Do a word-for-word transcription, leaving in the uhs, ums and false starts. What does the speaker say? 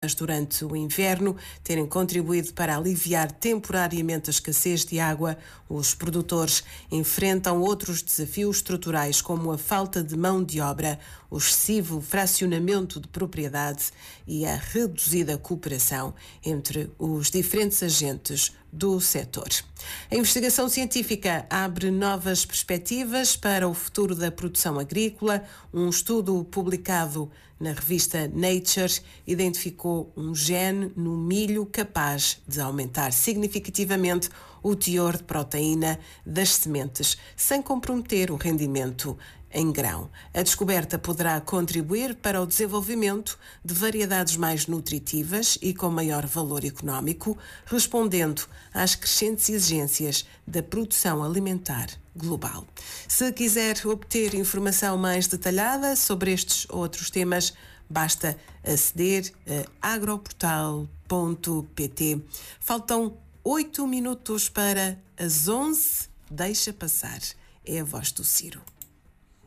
registadas durante o inverno terem contribuído para aliviar temporariamente a escassez de água, os produtores enfrentam outros desafios estruturais, como a falta de mão de obra, o excessivo fracionamento de propriedade e a reduzida cooperação entre os diferentes agentes do setor. A investigação científica abre novas perspectivas para o futuro da produção agrícola. Um estudo publicado na revista Nature identificou um gene no milho capaz de aumentar significativamente o teor de proteína das sementes, sem comprometer o rendimento em grão. A descoberta poderá contribuir para o desenvolvimento de variedades mais nutritivas e com maior valor económico, respondendo às crescentes exigências da produção alimentar global. Se quiser obter informação mais detalhada sobre estes outros temas, basta aceder a agroportal ponto pt. Faltam oito minutos para as onze. Deixa passar. É a voz do Ciro.